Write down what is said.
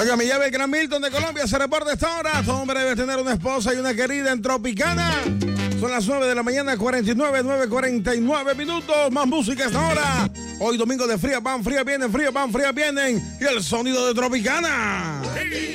Oiga, me llave el Gran Milton de Colombia, se reporta a esta hora. Todo hombre debe tener una esposa y una querida en Tropicana. Son las 9 de la mañana, 9:49 minutos. Más música a esta hora. Hoy domingo de frías van, frías vienen, frías van, frías vienen. Y el sonido de Tropicana.